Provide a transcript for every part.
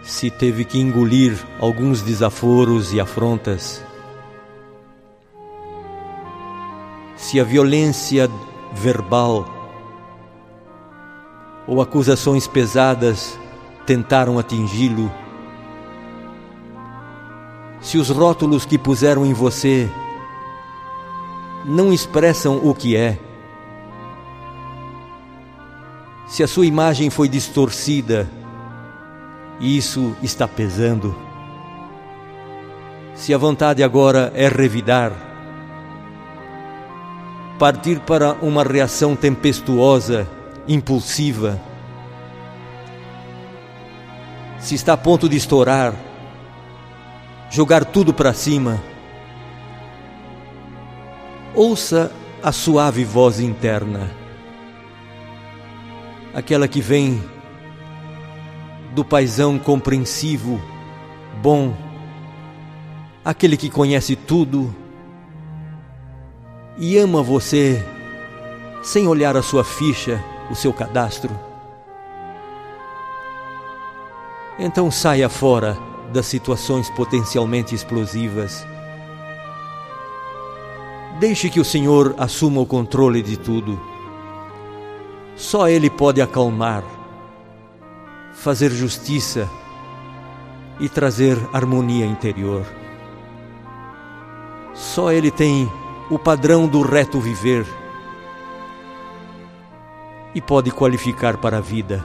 se teve que engolir alguns desaforos e afrontas, se a violência verbal ou acusações pesadas tentaram atingi-lo, se os rótulos que puseram em você não expressam o que é, se a sua imagem foi distorcida e isso está pesando, se a vontade agora é revidar, partir para uma reação tempestuosa, impulsiva, se está a ponto de estourar, jogar tudo para cima, ouça a suave voz interna, aquela que vem do paizão compreensivo, bom, aquele que conhece tudo e ama você sem olhar a sua ficha, o seu cadastro. Então saia fora das situações potencialmente explosivas. Deixe que o Senhor assuma o controle de tudo. Só Ele pode acalmar, fazer justiça e trazer harmonia interior. Só Ele tem o padrão do reto viver e pode qualificar para a vida.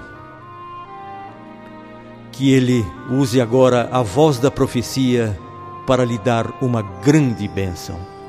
Que Ele use agora a voz da profecia para lhe dar uma grande bênção.